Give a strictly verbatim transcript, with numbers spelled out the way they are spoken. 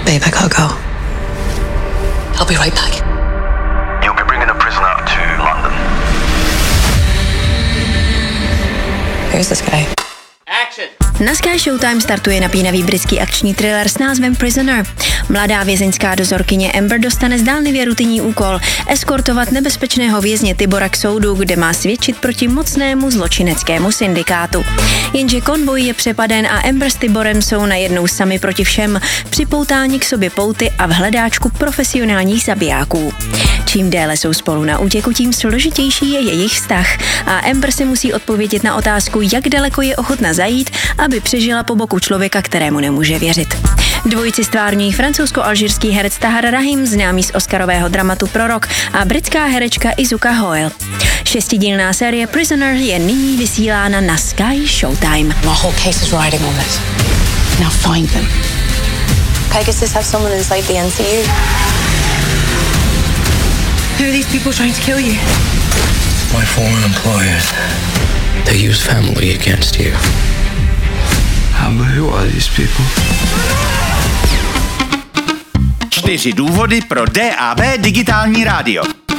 Babe, I gotta go. I'll be right back. You'll be bringing a prisoner to London. Who's this guy? Na Sky Showtime startuje napínavý britský akční thriller s názvem Prisoner. Mladá vězeňská dozorkyně Amber dostane zdánlivě rutinní úkol eskortovat nebezpečného vězně Tibora k soudu, kde má svědčit proti mocnému zločineckému syndikátu. Jenže konvoj je přepaden a Amber s Tiborem jsou najednou sami proti všem, připoutáni k sobě pouty a v hledáčku profesionálních zabijáků. Čím déle jsou spolu na útěku, tím složitější je jejich vztah a Amber si musí odpovědět na otázku, jak daleko je ochotna zajít, aby přežila po boku člověka, kterému nemůže věřit. Dvojici stvárňují francouzsko-alžírský herec Tahar Rahim, známý z oscarového dramatu Prorok, a britská herečka Izuka Hoyle. Šestidílná série Prisoner je nyní vysílána na Sky Showtime. My whole case is riding on this. Now find them. Pegasus have someone inside the N C U. Who are these people trying to kill you? My former employers. They use family against you. Amber, who are these people? Čtyři důvody pro D A B digitální rádio.